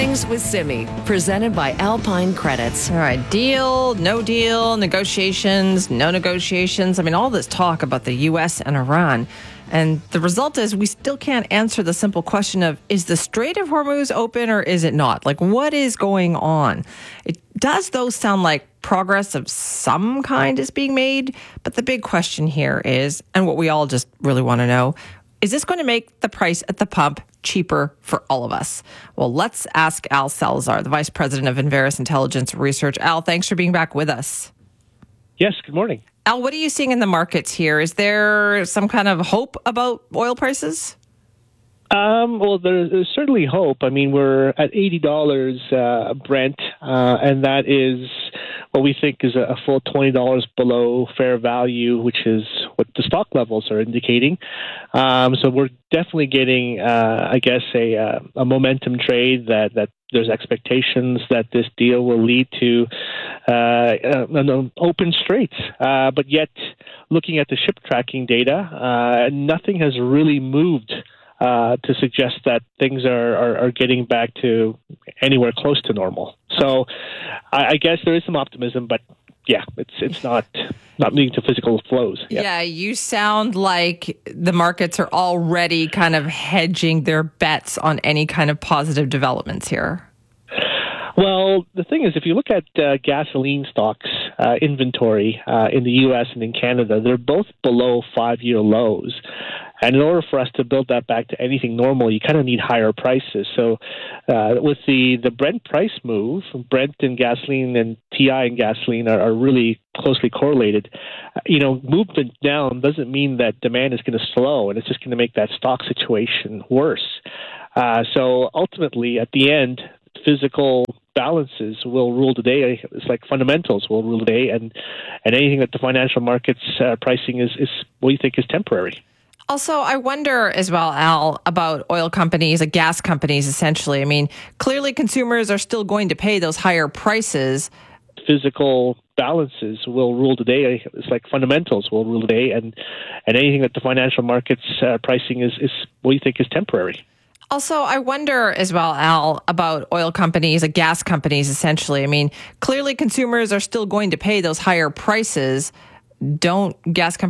Mornings with Simi, presented by Alpine Credits. All right, deal, no deal, negotiations, no negotiations. I mean, all this talk about the U.S. and Iran. And the result is we still can't answer the simple question of, is the Strait of Hormuz open or is it not? Like, what is going on? It does, though, sound like progress of some kind is being made. But the big question here is, and what we all just really want to know, is this going to make the price at the pump cheaper for all of us? Well, let's ask Al Salazar, the Vice President of Enverus Intelligence Research. Al, thanks for being back with us. Yes, good morning. Al, what are you seeing in the markets here? Is there some kind of hope about oil prices? Well, there's certainly hope. I mean, we're at $80 Brent, and that is what we think is a full $20 below fair value, which is what the stock levels are indicating. So we're definitely getting, I guess, a momentum trade that there's expectations that this deal will lead to an open straits. But yet, looking at the ship tracking data, nothing has really moved to suggest that things are getting back to anywhere close to normal. So I guess there is some optimism, but yeah, it's not leading to physical flows. Yeah, you sound like the markets are already kind of hedging their bets on any kind of positive developments here. Well, the thing is, if you look at gasoline stocks inventory in the U.S. and in Canada, they're both below 5-year lows. And in order for us to build that back to anything normal, you kind of need higher prices. So with the Brent price move, Brent and gasoline and TI and gasoline are really closely correlated. Movement down doesn't mean that demand is going to slow, and it's just going to make that stock situation worse. So ultimately, at the end, physical balances will rule the day. It's like fundamentals will rule the day, and anything that the financial markets pricing is what you think is temporary. Also, I wonder as well, Al, about oil companies, like gas companies, essentially. I mean, clearly consumers are still going to pay those higher prices. Physical balances will rule the day. It's like fundamentals will rule the day, and anything that the financial markets pricing is what you think is temporary. Also, I wonder as well, Al, about oil companies, like gas companies, essentially. I mean, clearly consumers are still going to pay those higher prices. Don't gas companies